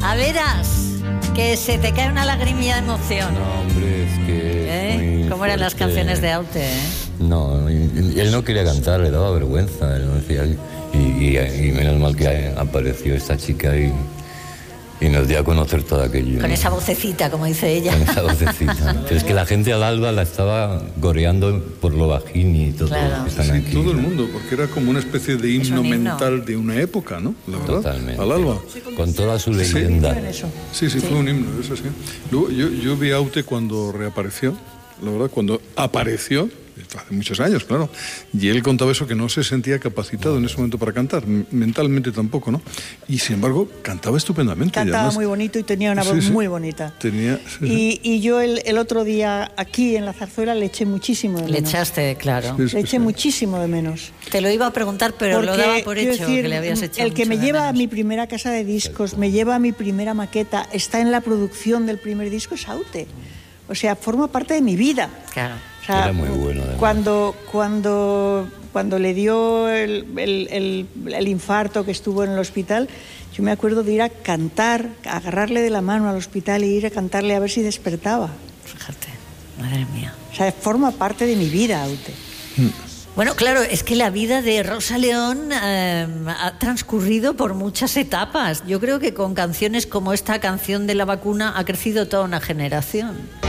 A veras, que se te cae una lagrimilla de emoción. No, hombre, es que... ¿Cómo eran las canciones de Aute, No, él no quería cantar, le daba vergüenza. Él no decía, y menos mal que apareció esta chica y nos dio a conocer todo aquello. Con esa vocecita, como dice ella. Con esa vocecita. Pero es que la gente al alba la estaba goreando por lo bajín y todo. Claro. Que están aquí, todo el ¿no? mundo, porque era como una especie de himno mental de una época, ¿no? La verdad, Totalmente. al alba. Con toda su leyenda. Sí, fue un himno, eso sí. Luego, yo vi a Aute cuando reapareció, la verdad, cuando apareció, hace muchos años, claro, y él contaba eso, que no se sentía capacitado en ese momento para cantar, mentalmente tampoco, ¿no? Y sin embargo, cantaba estupendamente. Cantaba además, muy bonito y tenía una voz muy bonita. Y yo el otro día aquí en la zarzuela le eché muchísimo de menos. Le echaste, claro. Le eché muchísimo de menos. Te lo iba a preguntar, pero lo daba por hecho, decir, que le habías echado. El que me mucho de lleva a menos. mi primera casa de discos, me lleva a mi primera maqueta, está en la producción del primer disco, es Aute. O sea, forma parte de mi vida. Claro. O sea, era muy bueno, además. Cuando le dio el infarto, que estuvo en el hospital, yo me acuerdo de ir a cantar, a agarrarle de la mano al hospital y ir a cantarle a ver si despertaba. Fíjate, madre mía. O sea, forma parte de mi vida, Aute. Bueno, claro, es que la vida de Rosa León ha transcurrido por muchas etapas. Yo creo que con canciones como esta canción de la vacuna ha crecido toda una generación.